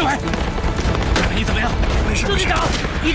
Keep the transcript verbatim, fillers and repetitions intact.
政委，政委你怎么样？ 没事， 周队长，一